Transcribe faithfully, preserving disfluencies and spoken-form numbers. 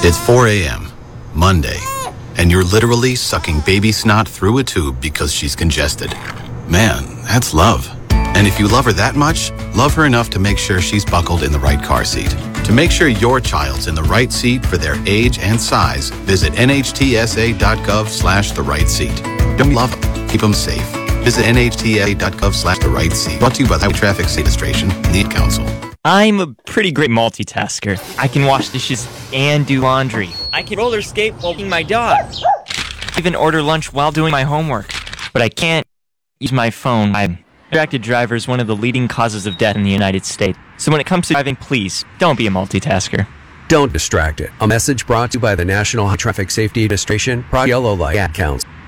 It's four a m, Monday, and you're literally sucking baby snot through a tube because she's congested. Man, that's love. And if you love her that much, love her enough to make sure she's buckled in the right car seat. To make sure your child's in the right seat for their age and size, visit nhtsa.gov slash the right seat. Don't love them. Keep them safe. Visit nhtsa.gov slash the right seat. Brought to you by the Highway Traffic Safety Administration and the Ad Council. I'm a pretty great multitasker. I can wash dishes and do laundry. I can roller skate while walking my dog. Even order lunch while doing my homework. But I can't use my phone. I'm distracted driver is one of the leading causes of death in the United States. So when it comes to driving, please, don't be a multitasker. Don't distract it. A message brought to you by the National Traffic Safety Administration, Pro Yellow Light Ad Council.